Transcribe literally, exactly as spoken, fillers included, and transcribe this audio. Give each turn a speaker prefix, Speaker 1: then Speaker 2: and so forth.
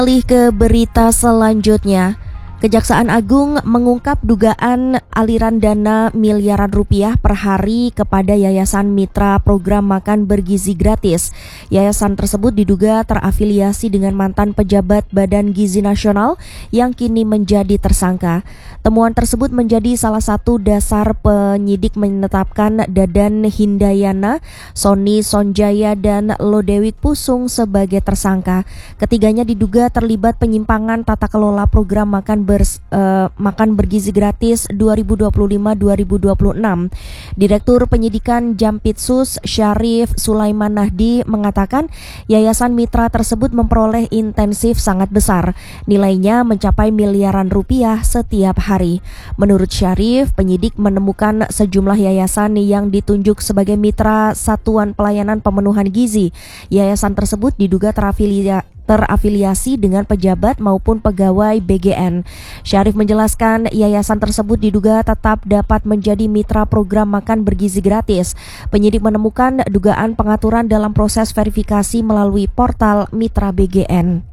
Speaker 1: Alih ke berita selanjutnya, Kejaksaan Agung mengungkap dugaan aliran dana miliaran rupiah per hari kepada Yayasan Mitra Program Makan Bergizi Gratis. Yayasan tersebut diduga terafiliasi dengan mantan pejabat Badan Gizi Nasional yang kini menjadi tersangka. Temuan tersebut menjadi salah satu dasar penyidik menetapkan Dadan Hindayana, Sony Sonjaya, dan Lodewik Pusung sebagai tersangka. Ketiganya diduga terlibat penyimpangan tata kelola program makan Bers, uh, makan bergizi gratis dua ribu dua puluh lima dua ribu dua puluh enam. Direktur Penyidikan Jampitsus Syarif Sulaiman Nahdi mengatakan yayasan mitra tersebut memperoleh intensif sangat besar. Nilainya mencapai miliaran rupiah setiap hari. Menurut Syarif, penyidik menemukan sejumlah yayasan yang ditunjuk sebagai mitra Satuan Pelayanan Pemenuhan Gizi. Yayasan tersebut diduga terafiliasi terafiliasi dengan pejabat maupun pegawai B G N. Syarif menjelaskan yayasan tersebut diduga tetap dapat menjadi mitra program makan bergizi gratis. Penyidik menemukan dugaan pengaturan dalam proses verifikasi melalui portal Mitra B G N.